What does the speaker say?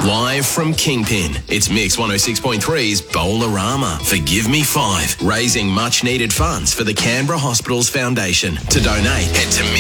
Live from Kingpin, it's Mix 106.3's Bowlerama for Give Me 5, raising much needed funds for the Canberra Hospitals Foundation. To donate, head to